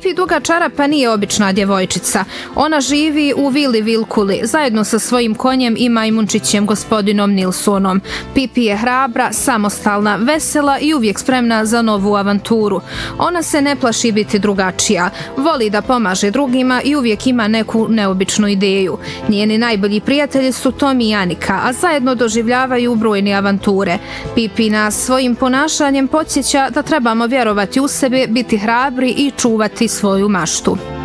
Pipi Duga čarapa nije obična djevojčica. Ona živi u vili Vilkuli zajedno sa svojim konjem i majmunčićem gospodinom Nilsonom. Pipi je hrabra, samostalna, vesela i uvijek spremna za novu avanturu. Ona se ne plaši biti drugačija, voli da pomaže drugima i uvijek ima neku neobičnu ideju. Njeni najbolji prijatelji su Tom i Anika, a zajedno doživljavaju brojne avanture. Pipi nas svojim ponašanjem podsjeća da trebamo vjerovati u sebe, biti hrabri i čuvati svoju maštu.